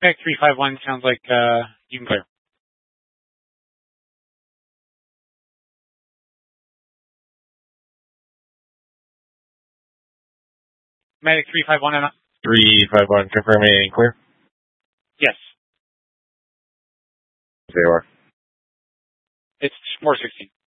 Medic 351 sounds like you can clear. Medic 351 and 351, confirming clear? yes. They are. It's 416.